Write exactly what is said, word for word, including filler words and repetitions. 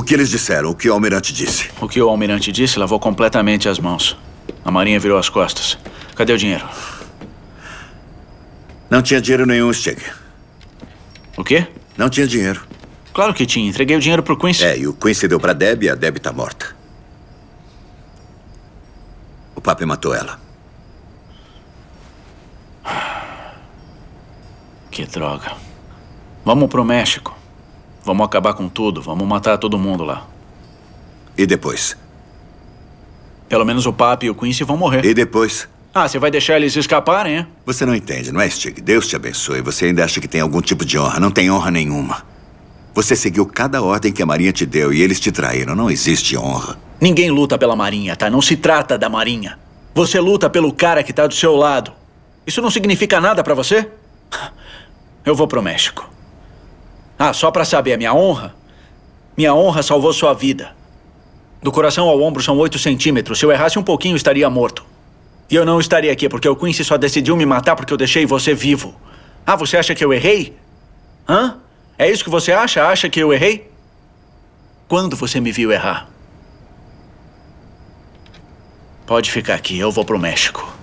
O que eles disseram? O que o almirante disse? O que o almirante disse lavou completamente as mãos. A marinha virou as costas. Cadê o dinheiro? Não tinha dinheiro nenhum, Stig. O quê? Não tinha dinheiro. Claro que tinha. Entreguei o dinheiro pro Quincy. É, e o Quincy deu pra Debbie e a Debbie tá morta. O papi matou ela. Que droga. Vamos pro México. Vamos acabar com tudo. Vamos matar todo mundo lá. E depois? Pelo menos o papi e o Quincy vão morrer. E depois? Ah, você vai deixar eles escaparem, hein? Você não entende, não é, Stig? Deus te abençoe. Você ainda acha que tem algum tipo de honra. Não tem honra nenhuma. Você seguiu cada ordem que a Marinha te deu e eles te traíram. Não existe honra. Ninguém luta pela Marinha, tá? Não se trata da Marinha. Você luta pelo cara que tá do seu lado. Isso não significa nada pra você? Eu vou pro México. Ah, só pra saber, a minha honra... Minha honra salvou sua vida. Do coração ao ombro são oito centímetros. Se eu errasse um pouquinho, estaria morto. E eu não estaria aqui porque o Quincy só decidiu me matar porque eu deixei você vivo. Ah, você acha que eu errei? Hã? É isso que você acha? Acha que eu errei? Quando você me viu errar? Pode ficar aqui, eu vou pro México.